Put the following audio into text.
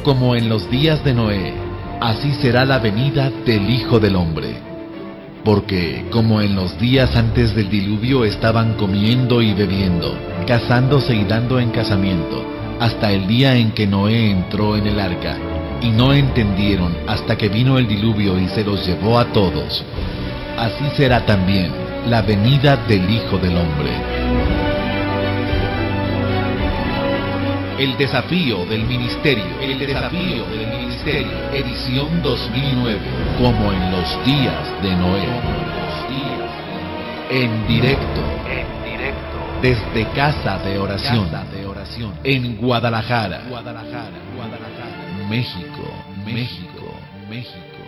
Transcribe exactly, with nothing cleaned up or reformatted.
Como en los días de Noé, así será la venida del Hijo del Hombre. Porque, como en los días antes del diluvio estaban comiendo y bebiendo, casándose y dando en casamiento, hasta el día en que Noé entró en el arca, y no entendieron hasta que vino el diluvio y se los llevó a todos, así será también la venida del Hijo del Hombre. El desafío del ministerio, el desafío del ministerio, edición dos mil nueve, como en los días de Noé. En directo, en directo, desde Casa de Oración, de Oración, en Guadalajara, Guadalajara, Guadalajara, México, México, México.